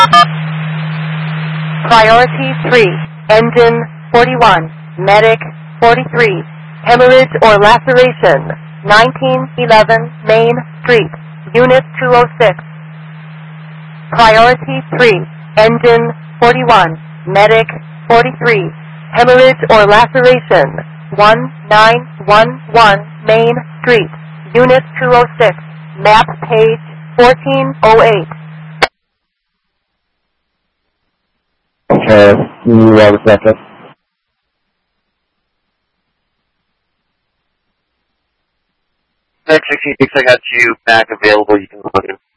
Priority 3, engine 41, medic 43, hemorrhage or laceration, 1911 Main Street, Unit 206. Priority 3, engine 41, medic 43, hemorrhage or laceration, 1911 Main Street, Unit 206, map page 1408. Okay, you have a second. 66, I got you back available. You can log in.